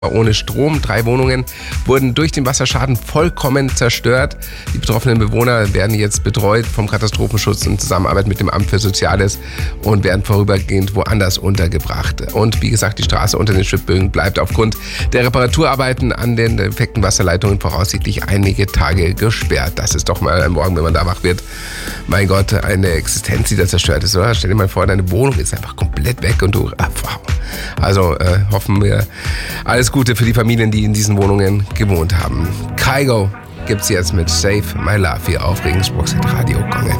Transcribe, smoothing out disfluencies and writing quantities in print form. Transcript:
ohne Strom. 3 Wohnungen wurden durch den Wasserschaden vollkommen zerstört. Die betroffenen Bewohner werden jetzt betreut vom Katastrophenschutz in Zusammenarbeit mit dem Amt für Soziales und werden vorübergehend woanders untergebracht. Und wie gesagt, die Straße unter den Schwibbögen bleibt aufgrund der Reparaturarbeiten an den defekten Wasserleitungen voraussichtlich einige Tage gesperrt. Das ist doch mal ein Morgen, wenn man da wach wird. Mein Gott, eine Existenz, die da zerstört ist, oder? Stell dir mal vor, deine Wohnung ist einfach komplett weg und du, wow. Also hoffen wir alles Gute für die Familien, die in diesen Wohnungen gewohnt haben. Kygo gibt's jetzt mit Save My Love hier auf Regensburg Radio Kong FM.